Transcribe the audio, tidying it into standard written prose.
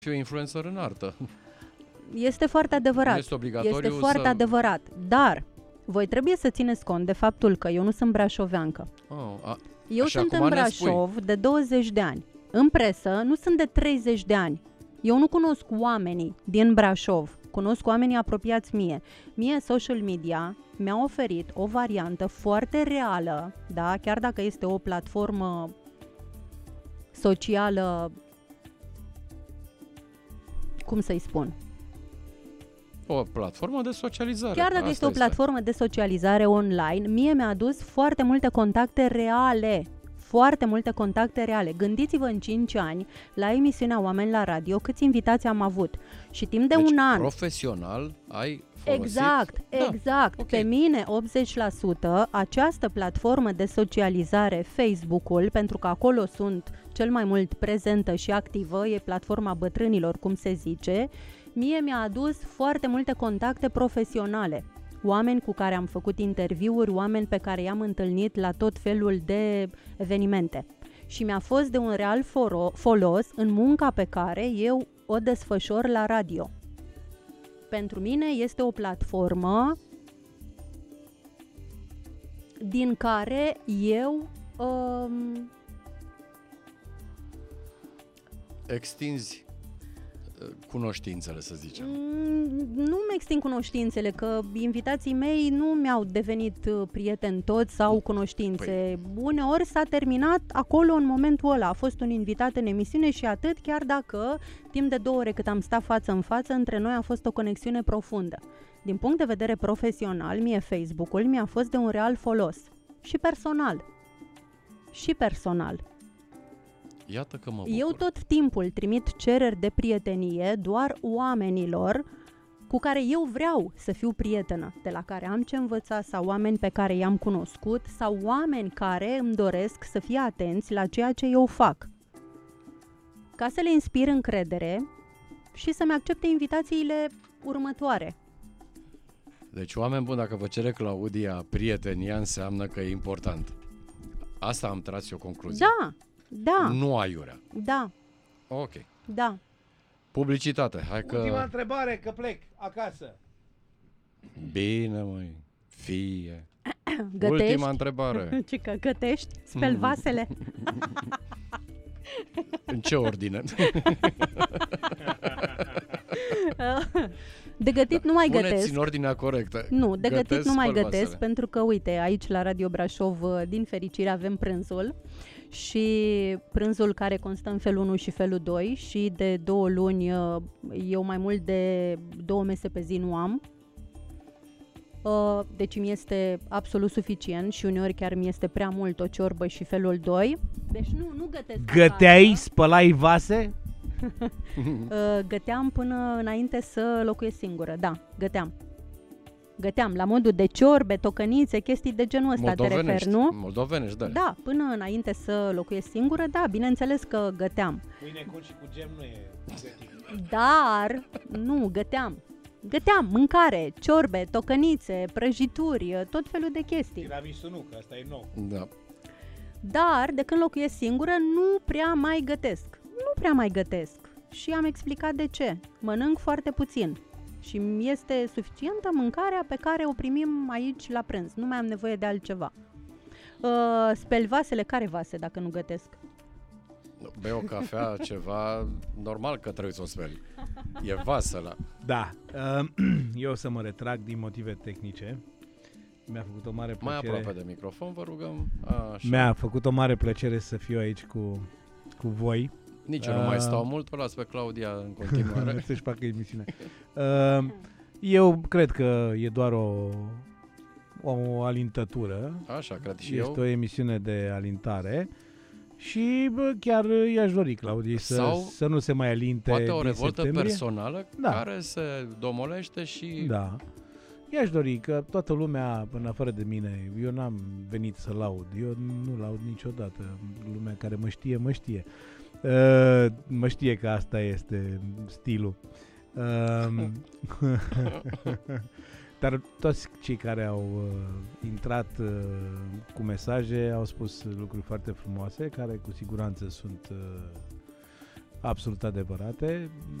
fiu influencer în artă. Este foarte adevărat. Nu este obligatoriu Este foarte adevărat. Dar voi trebuie să țineți cont de faptul că eu nu sunt brașoveancă. Eu sunt în Brașov de 20 de ani. În presă nu sunt de 30 de ani. Eu nu cunosc oamenii din Brașov. Cunosc oamenii apropiați mie. Mie social media mi-a oferit o variantă foarte reală, da? Chiar dacă este o platformă socială, cum să-i spun? O platformă de socializare. Chiar dacă este o platformă de socializare online, mie mi-a adus foarte multe contacte reale. Foarte multe contacte reale. Gândiți-vă în 5 ani la emisiunea Oameni la Radio câți invitați am avut. Și timp de un an... profesional ai folosit... Exact. Okay. Pe mine 80% această platformă de socializare, Facebook-ul, pentru că acolo sunt cel mai mult prezentă și activă, e platforma bătrânilor, cum se zice, mie mi-a adus foarte multe contacte profesionale. Oameni cu care am făcut interviuri, oameni pe care i-am întâlnit la tot felul de evenimente. Și mi-a fost de un real folos în munca pe care eu o desfășor la radio. Pentru mine este o platformă din care eu extinzi cunoștințele, să zicem. Nu-mi extind cunoștințele, că invitații mei nu mi-au devenit prieteni toți sau cunoștințe. Uneori s-a terminat acolo în momentul ăla. A fost un invitat în emisiune și atât, chiar dacă timp de 2 ore cât am stat față în față, între noi a fost o conexiune profundă. Din punct de vedere profesional, mie Facebook-ul mi-a fost de un real folos. Și personal. Iată că mă bucur. Eu tot timpul trimit cereri de prietenie doar oamenilor cu care eu vreau să fiu prietenă, de la care am ce învăța, sau oameni pe care i-am cunoscut, sau oameni care îmi doresc să fie atenți la ceea ce eu fac, ca să le inspir încredere și să-mi accepte invitațiile următoare. Deci, oameni buni, dacă vă cere Claudia prietenia, înseamnă că e important. Asta am tras eu concluzia. Da. Nu aiurea. Da. Ok. Da. Publicitate. Hai că... Ultima întrebare, că plec acasă. Bine, măi. Fie. Gătești? Ultima întrebare. Ce că gătești? Speli vasele? În ce ordine? De gătit nu mai Puneți gătesc. în ordinea corectă. Nu, de gătit nu mai gătesc, vasele. pentru că, uite, aici la Radio Brașov, din fericire, avem prânzul. Și prânzul care constă în felul 1 și felul 2 și de 2 luni eu mai mult de 2 mese pe zi nu am. Deci mi este absolut suficient și uneori chiar mi este prea mult o ciorbă și felul 2. Deci nu gătesc. Găteai, spălai vase? Găteam până înainte să locuiesc singură, da, găteam la modul de ciorbe, tocănițe, chestii de genul ăsta te referi, nu? Moldovenești, da. Da, până înainte să locuiesc singură, da, bineînțeles că găteam. Pâine cu și cu gem nu e gătit. Dar, nu, găteam mâncare, ciorbe, tocănițe, prăjituri, tot felul de chestii. Tiramisu nu, că asta e nou. Da. Dar, de când locuiesc singură, nu prea mai gătesc. Și am explicat de ce. Mănânc foarte puțin. Și mi este suficientă mâncarea pe care o primim aici la prânz. Nu mai am nevoie de altceva. Speli vasele? Care vase dacă nu gătesc? Bei o cafea, ceva, normal că trebuie să o speli. E vas ăla. Da, eu o să mă retrag din motive tehnice. Mi-a făcut o mare plăcere. Mai aproape de microfon, vă rugăm. Așa. Mi-a făcut o mare plăcere să fiu aici cu voi. Nici eu nu mai stau mult, o las pe Claudia în continuare. Să-și facă emisiunea. Eu cred că e doar o alintătură. Așa, cred și este eu. O emisiune de alintare. Și chiar i-aș dori, Claudii, să nu se mai alinte. Poate o revoltă septembrie. personală care se domolește și... Da. I-aș dori că toată lumea, în afară de mine, eu n-am venit să laud. Eu nu laud niciodată. Lumea care mă știe. Mă știe că asta este stilul. Dar toți cei care au intrat cu mesaje au spus lucruri foarte frumoase, care cu siguranță sunt absolut adevărate.